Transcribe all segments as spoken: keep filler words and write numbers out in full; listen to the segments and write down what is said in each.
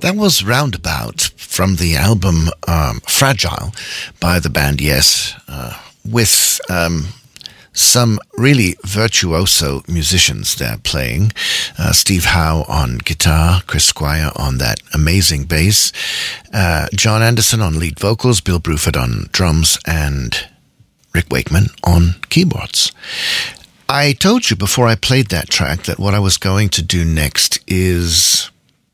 That was Roundabout from the album um, Fragile by the band Yes, uh, with um, some really virtuoso musicians there playing. Uh, Steve Howe on guitar, Chris Squire on that amazing bass, uh, John Anderson on lead vocals, Bill Bruford on drums, and Rick Wakeman on keyboards. I told you before I played that track that what I was going to do next is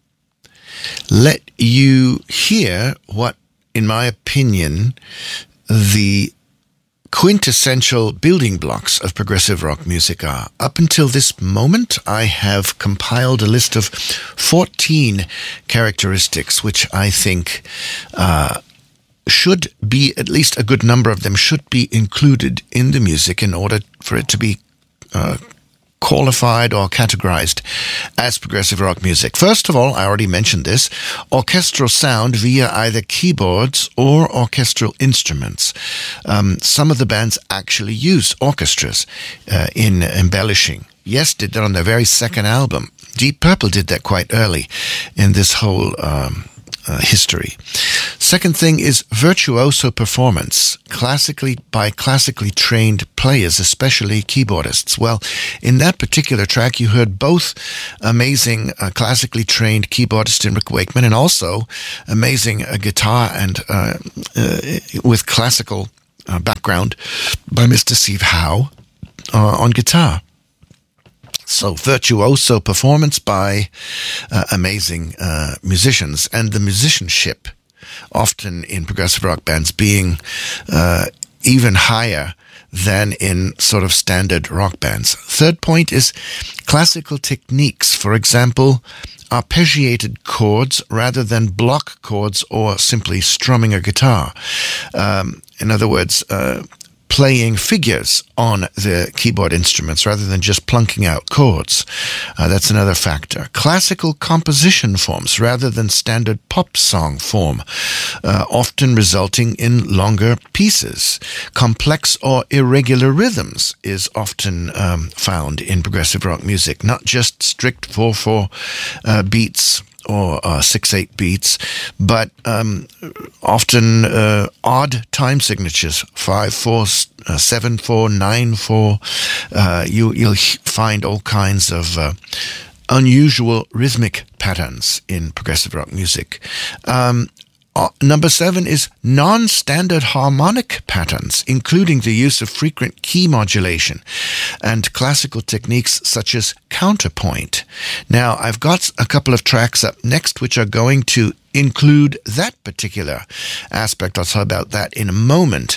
let you hear what, in my opinion, the quintessential building blocks of progressive rock music are. Up until this moment, I have compiled a list of fourteen characteristics which I think uh, should be, at least a good number of them, should be included in the music in order for it to be uh, qualified or categorized as progressive rock music. First of all, I already mentioned this, orchestral sound via either keyboards or orchestral instruments. Um, some of the bands actually use orchestras uh, in embellishing. Yes did that on their very second album. Deep Purple did that quite early in this whole um, uh, history. Second thing is virtuoso performance, classically by classically trained players, especially keyboardists. Well, in that particular track, you heard both amazing uh, classically trained keyboardist in Rick Wakeman and also amazing uh, guitar and uh, uh, with classical uh, background by Mister Steve Howe uh, on guitar. So virtuoso performance by uh, amazing uh, musicians, and the musicianship often in progressive rock bands being uh, even higher than in sort of standard rock bands. Third point is classical techniques. For example, arpeggiated chords rather than block chords or simply strumming a guitar. Um, in other words, uh, playing figures on the keyboard instruments rather than just plunking out chords. Uh, that's another factor. Classical composition forms rather than standard pop song form, uh, often resulting in longer pieces. Complex or irregular rhythms is often um, found in progressive rock music, not just strict four four uh, beats or uh, six eight beats, but um, often uh, odd time signatures, five four, uh, seven four, nine four. Uh, you, you'll find all kinds of uh, unusual rhythmic patterns in progressive rock music. Um, Uh, number seven is non-standard harmonic patterns, including the use of frequent key modulation and classical techniques such as counterpoint. Now, I've got a couple of tracks up next which are going to include that particular aspect. I'll talk about that in a moment.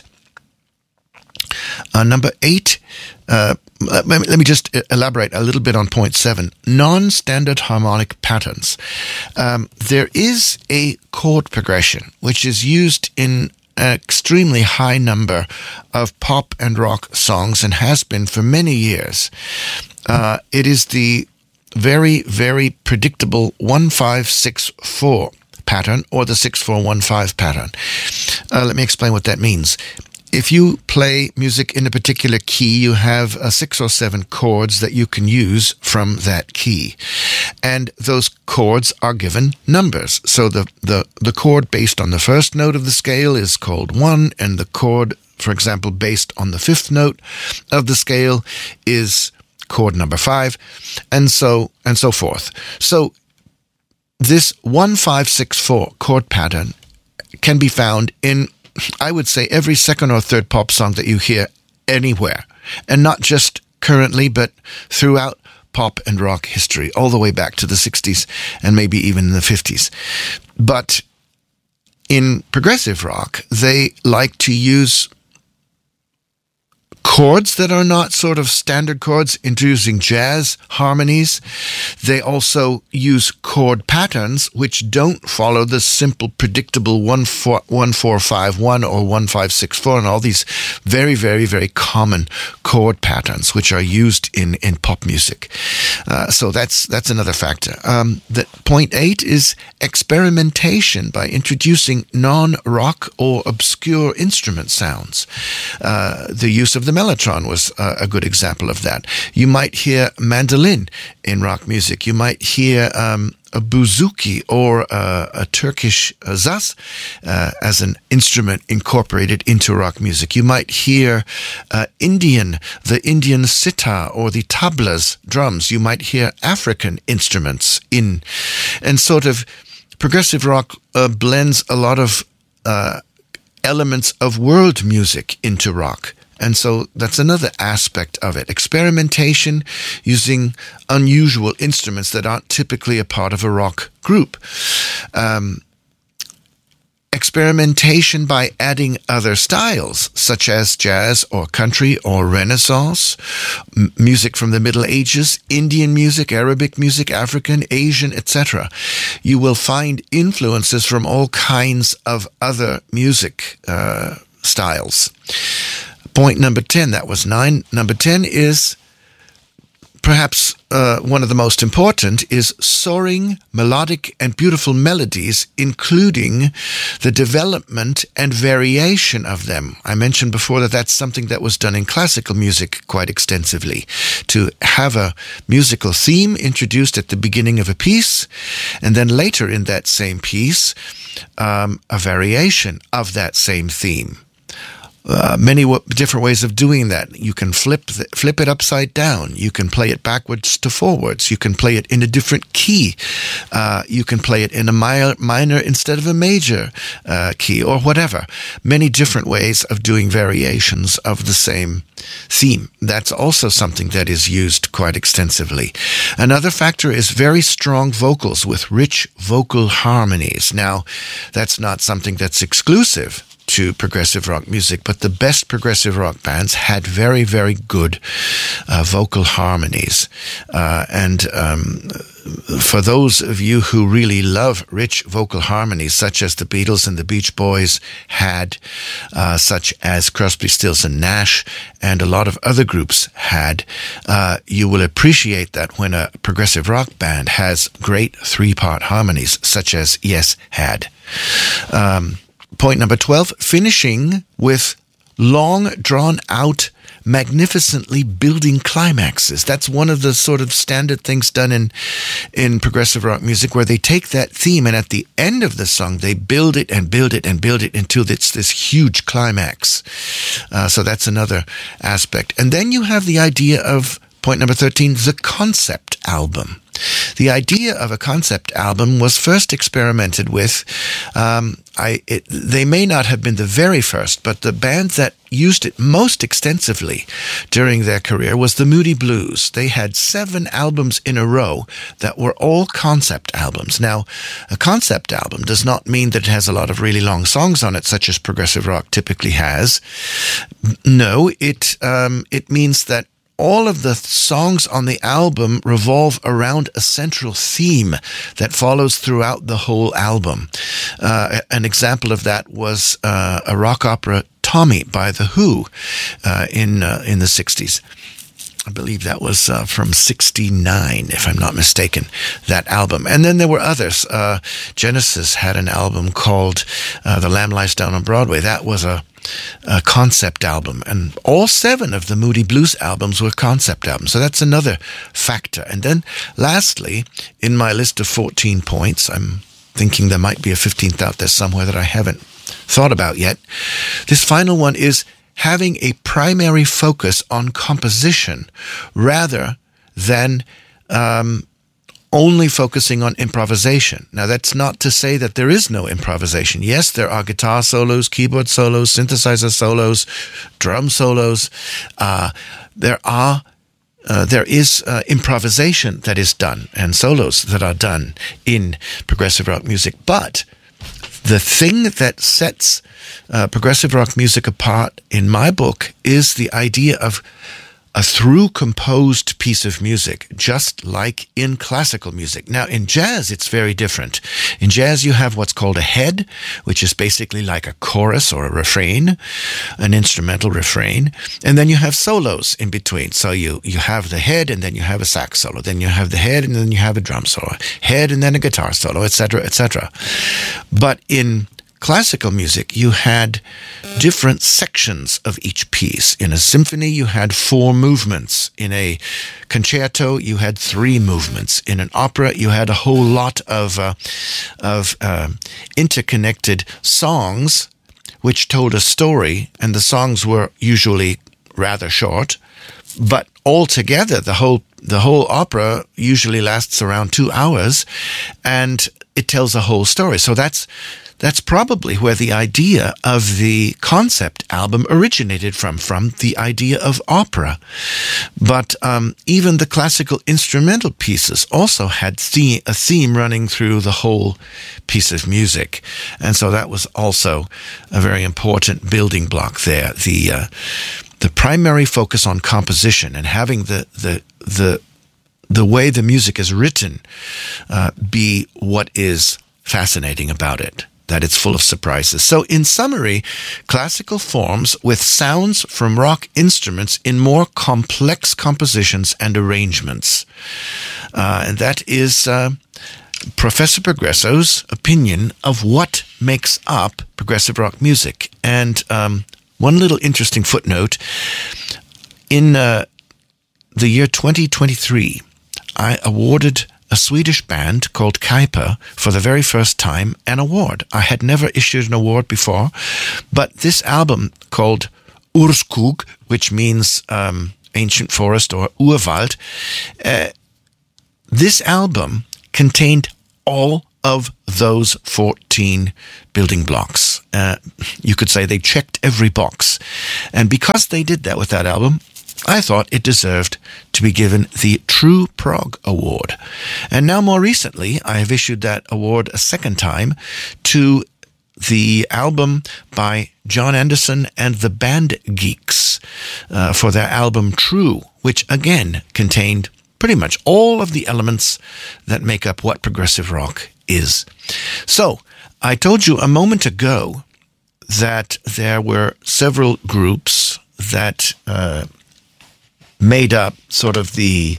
Uh, number eight, uh, let, me, let me just elaborate a little bit on point seven. Non-standard harmonic patterns. Um, there is a chord progression which is used in an extremely high number of pop and rock songs and has been for many years. Uh, it is the very, very predictable one five six four pattern or the six four one five pattern. Uh, let me explain what that means. If you play music in a particular key, you have uh, six or seven chords that you can use from that key. And those chords are given numbers. So the, the, the chord based on the first note of the scale is called one, and the chord, for example, based on the fifth note of the scale is chord number five, and so and so forth. So this one five six four chord pattern can be found in, I would say, every second or third pop song that you hear anywhere. And not just currently, but throughout pop and rock history, all the way back to the sixties and maybe even in the fifties. But in progressive rock, they like to use chords that are not sort of standard chords, introducing jazz harmonies. They also use chord patterns which don't follow the simple, predictable one four five one or one five six four and all these very, very, very common chord patterns which are used in, in pop music. Uh, so that's that's another factor. Um, the, point eight is experimentation by introducing non-rock or obscure instrument sounds. Uh, the use of the mellotron was uh, a good example of that. You might hear mandolin in rock music. You might hear um, a bouzouki or uh, a Turkish uh, zaz uh, as an instrument incorporated into rock music. You might hear uh, Indian, the Indian sitar or the tablas drums. You might hear African instruments in, and sort of progressive rock uh, blends a lot of uh, elements of world music into rock. And so that's another aspect of it. Experimentation using unusual instruments that aren't typically a part of a rock group. Um, experimentation by adding other styles, such as jazz or country or Renaissance, m- music from the Middle Ages, Indian music, Arabic music, African, Asian, et cetera. You will find influences from all kinds of other music uh, styles. Point number ten, that was nine. Number ten is perhaps uh, one of the most important, is soaring, melodic, and beautiful melodies, including the development and variation of them. I mentioned before that that's something that was done in classical music quite extensively, to have a musical theme introduced at the beginning of a piece, and then later in that same piece, um, a variation of that same theme. Uh, many w- different ways of doing that. You can flip th- flip it upside down. You can play it backwards to forwards. You can play it in a different key. Uh, you can play it in a mi- minor instead of a major uh, key, or whatever. Many different ways of doing variations of the same theme. That's also something that is used quite extensively. Another factor is very strong vocals with rich vocal harmonies. Now, that's not something that's exclusive to progressive rock music, but the best progressive rock bands had very, very good uh, vocal harmonies. Uh, and um, for those of you who really love rich vocal harmonies, such as the Beatles and the Beach Boys had, uh, such as Crosby, Stills and Nash, and a lot of other groups had, uh, you will appreciate that when a progressive rock band has great three-part harmonies, such as Yes had. Um, Point number twelve, finishing with long, drawn-out, magnificently building climaxes. That's one of the sort of standard things done in in progressive rock music, where they take that theme and at the end of the song, they build it and build it and build it until it's this huge climax. Uh, so that's another aspect. And then you have the idea of, point number thirteen, the concept album. The idea of a concept album was first experimented with. Um, I, it, they may not have been the very first, but the band that used it most extensively during their career was the Moody Blues. They had seven albums in a row that were all concept albums. Now, a concept album does not mean that it has a lot of really long songs on it, such as progressive rock typically has. No, it um, it means that all of the songs on the album revolve around a central theme that follows throughout the whole album. Uh, an example of that was uh, a rock opera, Tommy, by The Who, uh, in uh, in the sixties. I believe that was uh, from sixty-nine, if I'm not mistaken, that album. And then there were others. Uh, Genesis had an album called uh, The Lamb Lies Down on Broadway. That was a, a concept album. And all seven of the Moody Blues albums were concept albums. So that's another factor. And then lastly, in my list of fourteen points, I'm thinking there might be a fifteenth out there somewhere that I haven't thought about yet. This final one is having a primary focus on composition rather than um, only focusing on improvisation. Now, that's not to say that there is no improvisation. Yes, there are guitar solos, keyboard solos, synthesizer solos, drum solos. Uh, there are Uh, there is uh, improvisation that is done and solos that are done in progressive rock music. But the thing that sets uh, progressive rock music apart in my book is the idea of a through composed piece of music, just like in classical music. Now, in jazz, it's very different. In jazz, you have what's called a head, which is basically like a chorus or a refrain, an instrumental refrain. And then you have solos in between. So you, you have the head, and then you have a sax solo. Then you have the head, and then you have a drum solo. Head, and then a guitar solo, et cetera, et cetera. But in classical music, you had different sections of each piece. In a symphony, you had four movements. In a concerto, you had three movements. In an opera, you had a whole lot of uh, of uh, interconnected songs which told a story, and the songs were usually rather short, but altogether, the whole the whole opera usually lasts around two hours, and it tells a whole story. So that's that's probably where the idea of the concept album originated from, from the idea of opera. But um, even the classical instrumental pieces also had the- a theme running through the whole piece of music. And so that was also a very important building block there. The uh, the primary focus on composition and having the the the the way the music is written uh, be what is fascinating about it, that it's full of surprises. So in summary, classical forms with sounds from rock instruments in more complex compositions and arrangements. Uh, and that is uh, Professor Progresso's opinion of what makes up progressive rock music. And um, one little interesting footnote, in uh, the year twenty twenty-three, I awarded a Swedish band called Kuiper for the very first time an award. I had never issued an award before, but this album called Urskog, which means um, ancient forest or Urwald, uh, this album contained all of those fourteen building blocks. Uh, you could say they checked every box. And because they did that with that album, I thought it deserved to be given the True Prog Award. And now more recently, I have issued that award a second time to the album by John Anderson and the Band Geeks uh, for their album True, which again contained pretty much all of the elements that make up what progressive rock is. So, I told you a moment ago that there were several groups that uh, made up sort of the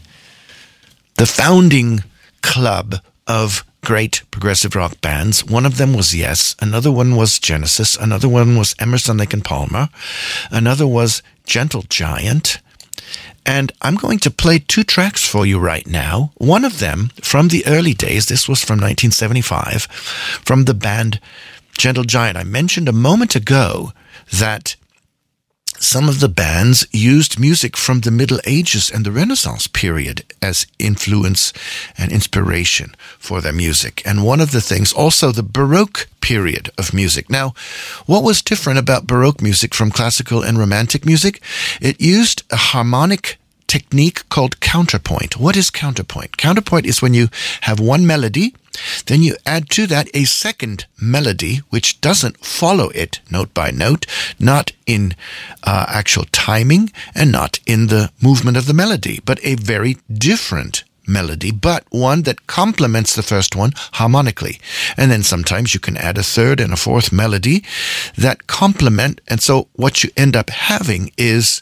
the founding club of great progressive rock bands. One of them was Yes, another one was Genesis, another one was Emerson, Lake and Palmer, another was Gentle Giant. And I'm going to play two tracks for you right now. One of them from the early days, this was from nineteen seventy-five, from the band Gentle Giant. I mentioned a moment ago that some of the bands used music from the Middle Ages and the Renaissance period as influence and inspiration for their music. And one of the things, also the Baroque period of music. Now, what was different about Baroque music from classical and Romantic music? It used a harmonic technique called counterpoint. What is counterpoint? Counterpoint is when you have one melody, then you add to that a second melody which doesn't follow it note by note, not in uh, actual timing and not in the movement of the melody, but a very different melody, but one that complements the first one harmonically. And then sometimes you can add a third and a fourth melody that complement, and so what you end up having is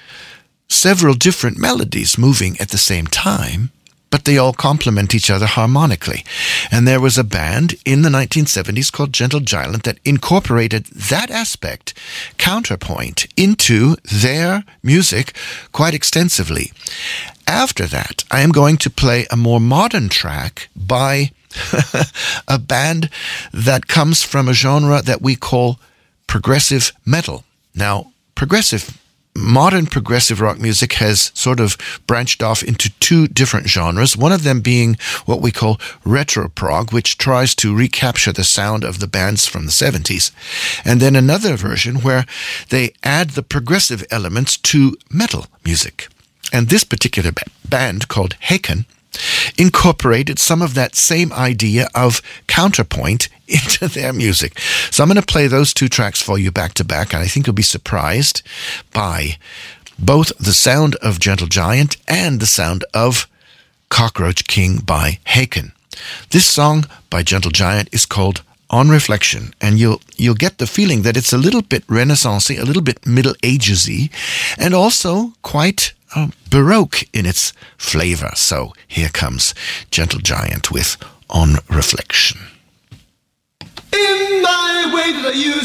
several different melodies moving at the same time, but they all complement each other harmonically. And there was a band in the nineteen seventies called Gentle Giant that incorporated that aspect, counterpoint, into their music quite extensively. After that, I am going to play a more modern track by a band that comes from a genre that we call progressive metal. Now, progressive Modern progressive rock music has sort of branched off into two different genres, one of them being what we call retro prog, which tries to recapture the sound of the bands from the seventies, and then another version where they add the progressive elements to metal music. And this particular ba- band called Haken incorporated some of that same idea of counterpoint into their music. So I'm going to play those two tracks for you back to back, and I think you'll be surprised by both the sound of Gentle Giant and the sound of Cockroach King by Haken. This song by Gentle Giant is called On Reflection, and you'll you'll get the feeling that it's a little bit Renaissance-y, a little bit Middle Ages-y, and also quite uh, Baroque in its flavor. So here comes Gentle Giant with On Reflection. In my way that I used